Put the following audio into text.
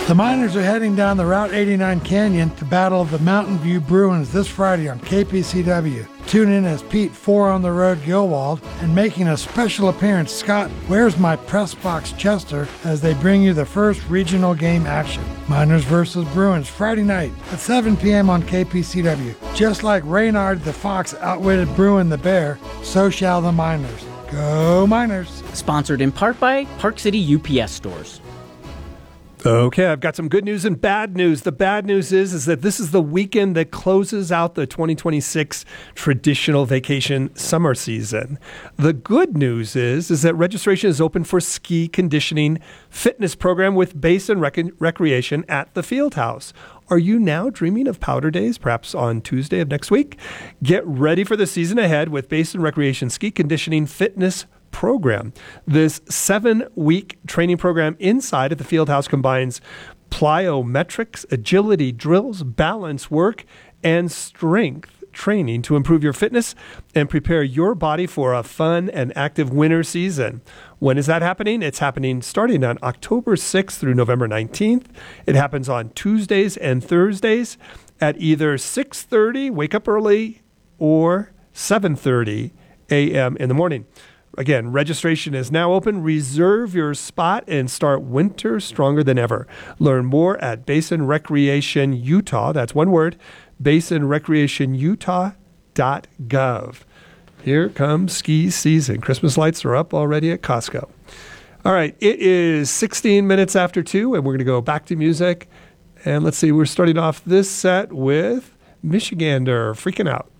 The Miners are heading down the Route 89 Canyon to battle the Mountain View Bruins this Friday on KPCW. Tune in as Pete Four on the Road Gilwald and making a special appearance, Scott Where's My Press Box Chester, as they bring you the first regional game action. Miners versus Bruins Friday night at 7 p.m. on KPCW. Just like Reynard the Fox outwitted Bruin the Bear, so shall the Miners. Go Miners! Sponsored in part by Park City UPS Stores. Okay, I've got some good news and bad news. The bad news is that this is the weekend that closes out the 2026 traditional vacation summer season. The good news is that registration is open for ski conditioning fitness program with Basin Recreation at the Fieldhouse. Are you now dreaming of powder days, perhaps on Tuesday of next week? Get ready for the season ahead with Basin Recreation Ski Conditioning Fitness program. This 7-week training program inside at the Fieldhouse combines plyometrics, agility drills, balance work, and strength training to improve your fitness and prepare your body for a fun and active winter season. When is that happening? It's happening starting on October 6th through November 19th. It happens on Tuesdays and Thursdays at either 6:30, wake up early, or 7:30 a.m. in the morning. Again, registration is now open. Reserve your spot and start winter stronger than ever. Learn more at Basin Recreation Utah. That's one word, basinrecreationutah.gov. Here comes ski season. Christmas lights are up already at Costco. All right, it is 16 minutes after 2, and we're going to go back to music. And let's see, we're starting off this set with Michigander, Freaking Out.